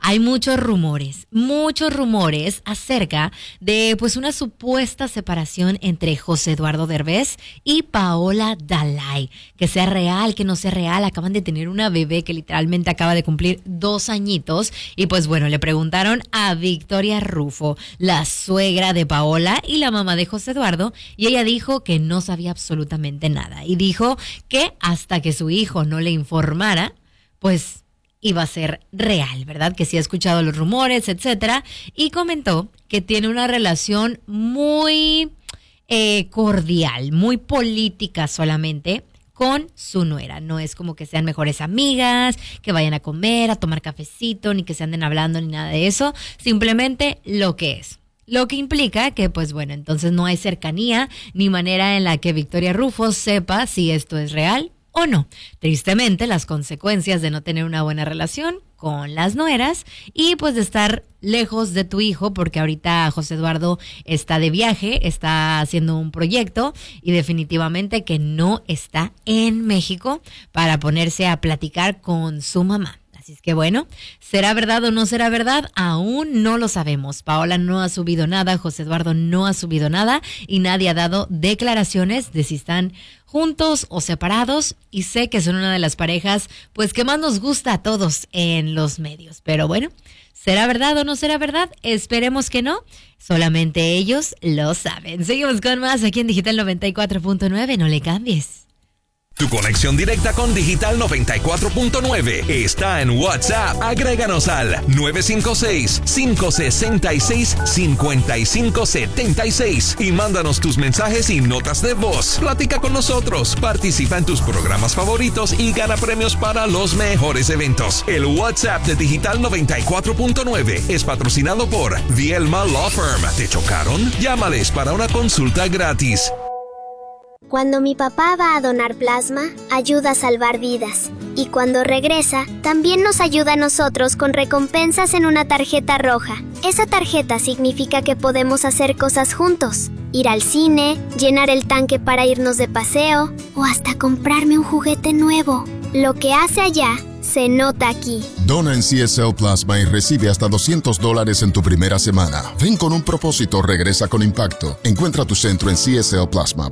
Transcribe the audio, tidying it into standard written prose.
Hay muchos rumores acerca de pues una supuesta separación entre José Eduardo Derbez y Paola Dalai. Que sea real, que no sea real, acaban de tener una bebé que literalmente acaba de cumplir 2 añitos y pues bueno, le preguntaron a Victoria Rufo, la suegra de Paola y la mamá de José Eduardo, y ella dijo que no sabía absolutamente nada y dijo que hasta que su hijo no le informara, pues iba a ser real, ¿verdad? Que sí ha escuchado los rumores, etcétera, y comentó que tiene una relación muy cordial, muy política solamente con su nuera. No es como que sean mejores amigas, que vayan a comer, a tomar cafecito, ni que se anden hablando, ni nada de eso. Simplemente lo que es. Lo que implica que, pues bueno, entonces no hay cercanía ni manera en la que Victoria Rufo sepa si esto es real o no. Tristemente, las consecuencias de no tener una buena relación con las nueras y pues de estar lejos de tu hijo, porque ahorita José Eduardo está de viaje, está haciendo un proyecto y definitivamente que no está en México para ponerse a platicar con su mamá. Así es que bueno, ¿será verdad o no será verdad? Aún no lo sabemos. Paola no ha subido nada, José Eduardo no ha subido nada y nadie ha dado declaraciones de si están juntos o separados, y sé que son una de las parejas pues que más nos gusta a todos en los medios. Pero bueno, ¿será verdad o no será verdad? Esperemos que no. Solamente ellos lo saben. Seguimos con más aquí en Digital 94.9. No le cambies. Tu conexión directa con Digital 94.9 está en WhatsApp. Agréganos al 956-566-5576 y mándanos tus mensajes y notas de voz. Platica con nosotros, participa en tus programas favoritos y gana premios para los mejores eventos. El WhatsApp de Digital 94.9 es patrocinado por Vielma Law Firm. ¿Te chocaron? Llámales para una consulta gratis. Cuando mi papá va a donar plasma, ayuda a salvar vidas. Y cuando regresa, también nos ayuda a nosotros con recompensas en una tarjeta roja. Esa tarjeta significa que podemos hacer cosas juntos. Ir al cine, llenar el tanque para irnos de paseo, o hasta comprarme un juguete nuevo. Lo que hace allá, se nota aquí. Dona en CSL Plasma y recibe hasta $200 en tu primera semana. Ven con un propósito, regresa con impacto. Encuentra tu centro en cslplasma.org.